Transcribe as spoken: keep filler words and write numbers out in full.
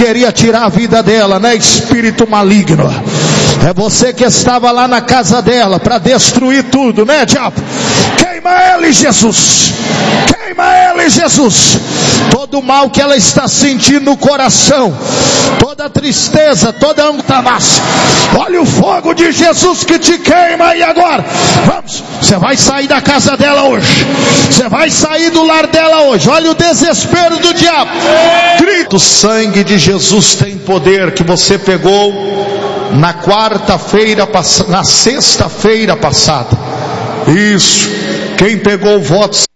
queria tirar a vida dela, né? Espírito maligno. É você que estava lá na casa dela para destruir tudo, né, diabo? Queima ele, Jesus. Queima ele, Jesus. Todo o mal que ela está sentindo no coração, toda tristeza, toda angústia, olha o fogo de Jesus que te queima aí agora. Vamos, você vai sair da casa dela hoje, você vai sair do lar dela hoje. Olha o desespero do diabo. Grito, o sangue de Jesus tem poder, que você pegou na quarta-feira, na sexta-feira passada. Isso, quem pegou o voto